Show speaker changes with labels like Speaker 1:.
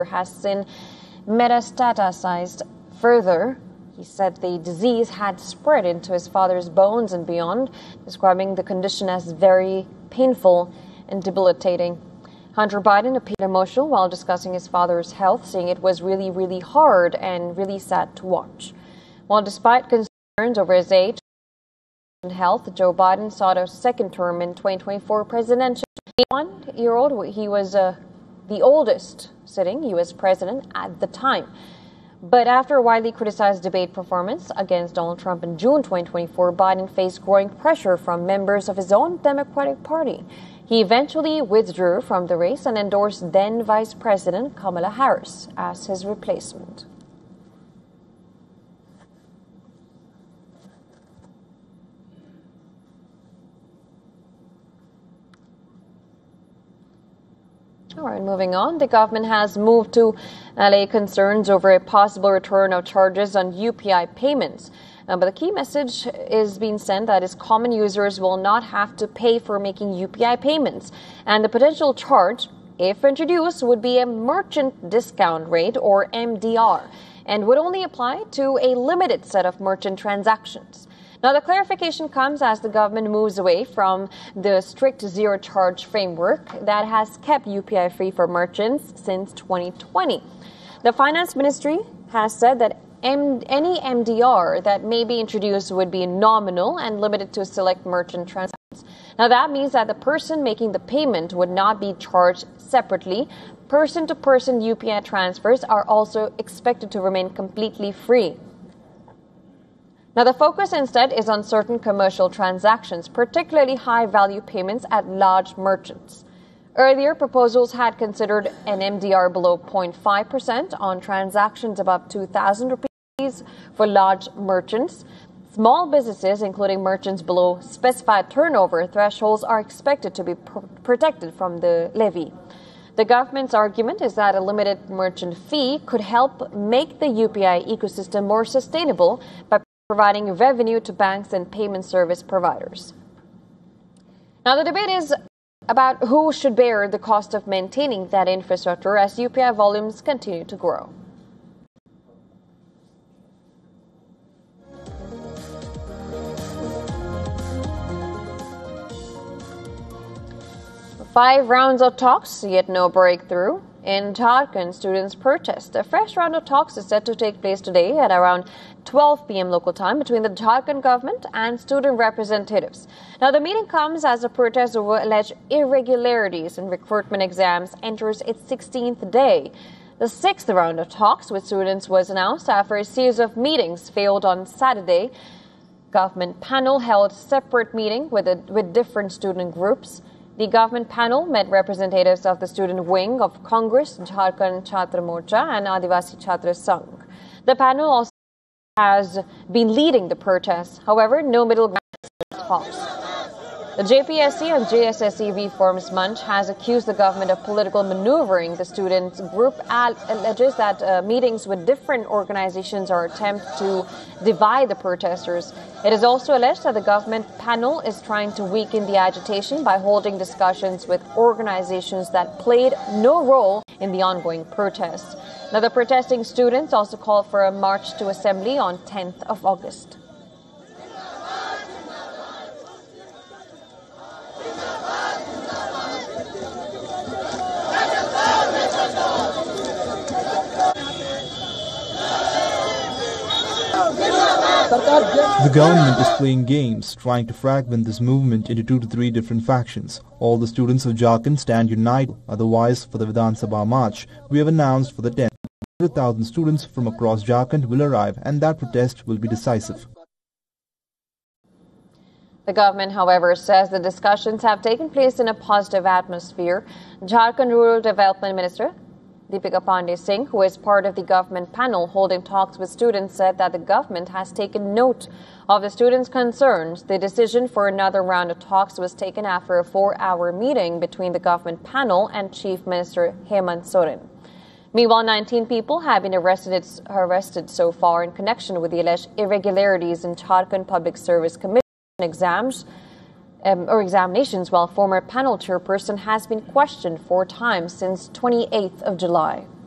Speaker 1: has since metastaticized further. He said the disease had spread into his father's bones and beyond, describing the condition as very painful and debilitating. Hunter Biden appeared emotional while discussing his father's health, saying it was really, really hard and really sad to watch. While despite concerns over his age and health, Joe Biden sought a second term in 2024 presidential. 81-year-old, he was the oldest sitting U.S. president at the time. But after a widely criticized debate performance against Donald Trump in June 2024, Biden faced growing pressure from members of his own Democratic Party. He eventually withdrew from the race and endorsed then Vice President Kamala Harris as his replacement. All right, moving on. The government has moved to allay concerns over a possible return of charges on UPI payments. But the key message is being sent that is common users will not have to pay for making UPI payments. And the potential charge, if introduced, would be a merchant discount rate or MDR and would only apply to a limited set of merchant transactions. Now, the clarification comes as the government moves away from the strict zero-charge framework that has kept UPI free for merchants since 2020. The Finance Ministry has said that any MDR that may be introduced would be nominal and limited to select merchant transactions. Now, that means that the person making the payment would not be charged separately. Person-to-person UPI transfers are also expected to remain completely free. Now, the focus instead is on certain commercial transactions, particularly high-value payments at large merchants. Earlier, proposals had considered an MDR below 0.5% on transactions above 2,000 rupees for large merchants. Small businesses, including merchants below specified turnover thresholds, are expected to be protected from the levy. The government's argument is that a limited merchant fee could help make the UPI ecosystem more sustainable by providing revenue to banks and payment service providers. Now, the debate is about who should bear the cost of maintaining that infrastructure as UPI volumes continue to grow. Five rounds of talks, yet no breakthrough. In Jharkhand, students protest. A fresh round of talks is set to take place today at around 12 p.m. local time between the Jharkhand government and student representatives. Now, the meeting comes as the protest over alleged irregularities in recruitment exams enters its 16th day. The sixth round of talks with students was announced after a series of meetings failed on Saturday. Government panel held separate meeting with different student groups. The government panel met representatives of the student wing of Congress, Jharkhand Chhatra Morcha and Adivasi Chhatra Sangh. The panel also has been leading the protests. However, no middle ground talks. The JPSC and JSSC Reforms Munch has accused the government of political maneuvering. The students group alleges that meetings with different organizations are attempts to divide the protesters. It is also alleged that the government panel is trying to weaken the agitation by holding discussions with organizations that played no role in the ongoing protests. Now, the protesting students also called for a march to assembly on 10th of August.
Speaker 2: The government is playing games, trying to fragment this movement into 2 to 3 different factions. All the students of Jharkhand stand united. Otherwise, for the Vidhan Sabha March, we have announced for the 10th, 100,000 students from across Jharkhand will arrive, and that protest will be decisive.
Speaker 1: The government, however, says the discussions have taken place in a positive atmosphere. Jharkhand Rural Development Minister Deepika Pandey Singh, who is part of the government panel holding talks with students, said that the government has taken note of the students' concerns. The decision for another round of talks was taken after a 4-hour meeting between the government panel and Chief Minister Hemant Soren. Meanwhile, 19 people have been arrested so far in connection with the alleged irregularities in Jharkhand Public Service Commission examinations, while former panel chairperson has been questioned 4 times since 28th of July.